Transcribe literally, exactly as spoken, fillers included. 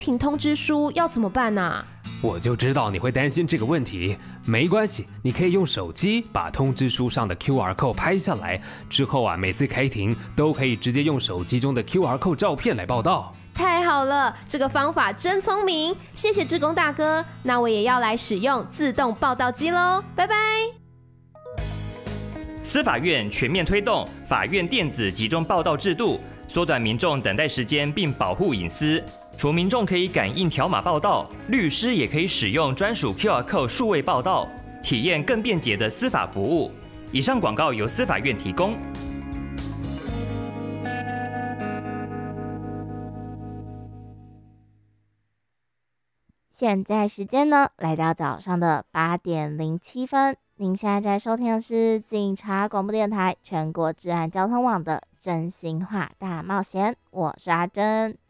庭通知书要怎么办啊？ 我就知道你会担心这个问题，没关系，你可以用手机把通知书上的 Q R code 拍下来，之后啊，每次开庭都可以直接用手机中的 Q R code 照片来报到。 太好了，这个方法真聪明，谢谢志工大哥。那我也要来使用自动报到机喽，拜拜。 司法院全面推动法院电子集中报到制度，缩短民众等待时间并保护隐私。除民众可以感应条码报到，律师也可以使用专属 Q R code 数位报到，体验更便捷的司法服务。以上广告由司法院提供。 现在时间呢，来到早上的八点零七分。您现在在收听的是警察广播电台全国治安交通网的真心话大冒险，我是阿珍。